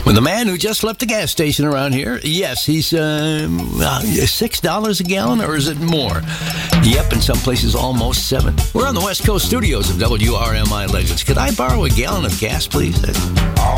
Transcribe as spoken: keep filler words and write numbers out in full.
With the man who just left the gas station around here. Yes, he's uh, uh, six dollars a gallon, or is it more? Yep, in some places almost seven. We're on the West Coast studios of W R M I Legends. Could I borrow a gallon of gas, please?